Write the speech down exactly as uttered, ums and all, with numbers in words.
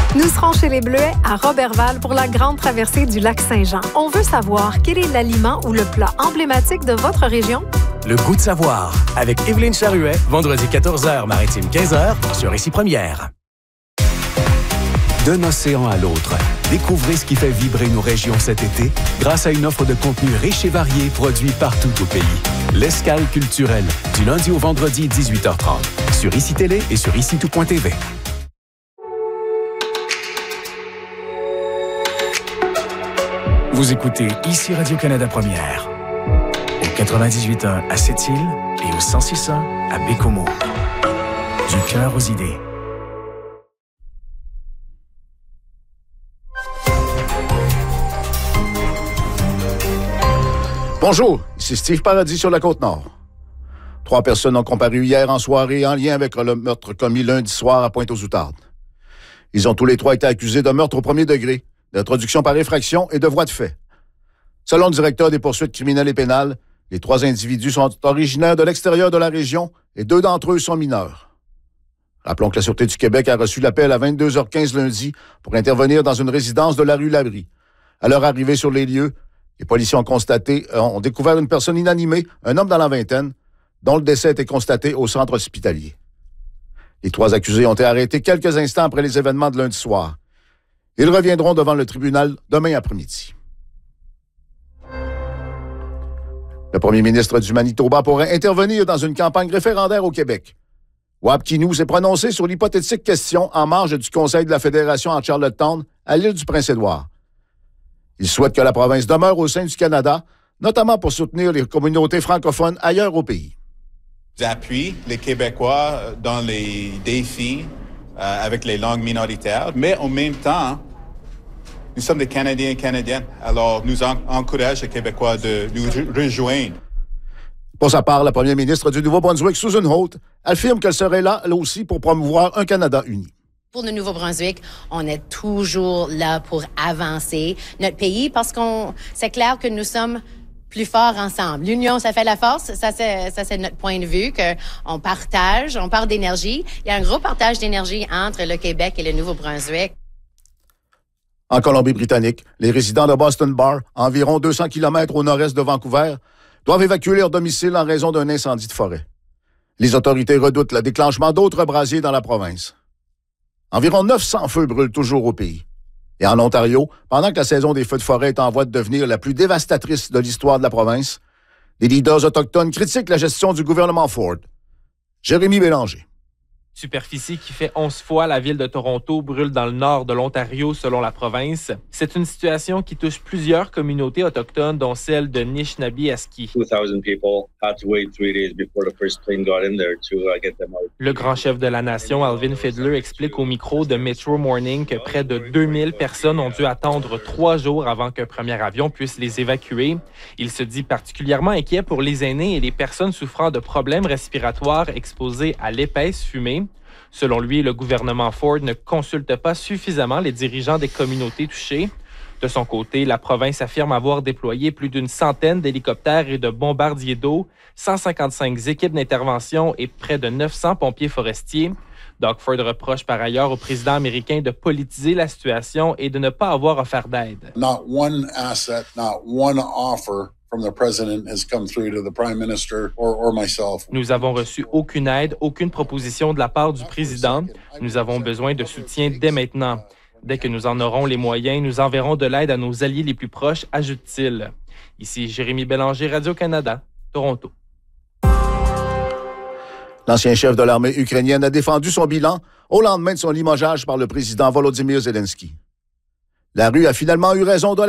Nous serons chez les Bleuets à Roberval pour la grande traversée du lac Saint-Jean. On veut savoir quel est l'aliment ou le plat emblématique de votre région? Le goût de savoir, avec Évelyne Charuet, vendredi quatorze heures, maritime quinze heures, sur Ici Première. D'un océan à l'autre, découvrez ce qui fait vibrer nos régions cet été grâce à une offre de contenu riche et varié produit partout au pays. L'Escale culturelle, du lundi au vendredi, dix-huit heures trente, sur Ici Télé et sur ici tout point t v. Vous écoutez Ici Radio-Canada Première, au quatre-vingt-dix-huit point un à Sept-Îles et au cent six point un à Bécomo. Du cœur aux idées. Bonjour, ici Steve Paradis sur la Côte-Nord. Trois personnes ont comparu hier en soirée en lien avec le meurtre commis lundi soir à Pointe-aux-Outardes. Ils ont tous les trois été accusés de meurtre au premier degré, d'introduction par effraction et de voie de fait. Selon le directeur des poursuites criminelles et pénales, les trois individus sont originaires de l'extérieur de la région et deux d'entre eux sont mineurs. Rappelons que la Sûreté du Québec a reçu l'appel à vingt-deux heures quinze lundi pour intervenir dans une résidence de la rue Labrie. À leur arrivée sur les lieux, les policiers ont constaté, ont découvert une personne inanimée, un homme dans la vingtaine, dont le décès était constaté au centre hospitalier. Les trois accusés ont été arrêtés quelques instants après les événements de lundi soir. Ils reviendront devant le tribunal demain après-midi. Le premier ministre du Manitoba pourrait intervenir dans une campagne référendaire au Québec. Wab Kinew s'est prononcé sur l'hypothétique question en marge du Conseil de la Fédération à Charlottetown, à l'île du Prince-Édouard. Il souhaite que la province demeure au sein du Canada, notamment pour soutenir les communautés francophones ailleurs au pays. J'appuie les Québécois dans les défis euh, avec les langues minoritaires, mais en même temps, nous sommes des Canadiens et Canadiennes. Alors, nous en- encourage les Québécois de nous re- rejoindre. Pour sa part, la première ministre du Nouveau-Brunswick, Susan Holt, affirme qu'elle serait là, elle aussi, pour promouvoir un Canada uni. Pour le Nouveau-Brunswick, on est toujours là pour avancer notre pays parce qu'on, c'est clair que nous sommes plus forts ensemble. L'union, ça fait la force. Ça, c'est, ça, c'est notre point de vue, qu'on partage, on parle d'énergie. Il y a un gros partage d'énergie entre le Québec et le Nouveau-Brunswick. En Colombie-Britannique, les résidents de Boston Bar, environ deux cents kilomètres au nord-est de Vancouver, doivent évacuer leur domicile en raison d'un incendie de forêt. Les autorités redoutent le déclenchement d'autres brasiers dans la province. Environ neuf cents feux brûlent toujours au pays. Et en Ontario, pendant que la saison des feux de forêt est en voie de devenir la plus dévastatrice de l'histoire de la province, les leaders autochtones critiquent la gestion du gouvernement Ford. Jérémy Bélanger. Superficie qui fait onze fois la ville de Toronto brûle dans le nord de l'Ontario selon la province. C'est une situation qui touche plusieurs communautés autochtones, dont celle de Nishnabie-Aski. two thousand people had to wait three days before the first plane got in there to uh, get them out. Le grand chef de la nation, Alvin Fiddler, explique au micro de Metro Morning que près de deux mille personnes ont dû attendre trois jours avant qu'un premier avion puisse les évacuer. Il se dit particulièrement inquiet pour les aînés et les personnes souffrant de problèmes respiratoires exposées à l'épaisse fumée. Selon lui, le gouvernement Ford ne consulte pas suffisamment les dirigeants des communautés touchées. De son côté, la province affirme avoir déployé plus d'une centaine d'hélicoptères et de bombardiers d'eau, cent cinquante-cinq équipes d'intervention et près de neuf cents pompiers forestiers. Doug Ford reproche par ailleurs au président américain de politiser la situation et de ne pas avoir offert d'aide. Not one asset, not one offer from the president has come through to the prime minister or, or myself. Nous avons reçu aucune aide, aucune proposition de la part du président. Nous avons besoin de soutien dès maintenant. Dès que nous en aurons les moyens, nous enverrons de l'aide à nos alliés les plus proches, ajoute-t-il. Ici Jérémy Bélanger, Radio-Canada, Toronto. L'ancien chef de l'armée ukrainienne a défendu son bilan au lendemain de son limogeage par le président Volodymyr Zelensky. La rue a finalement eu raison de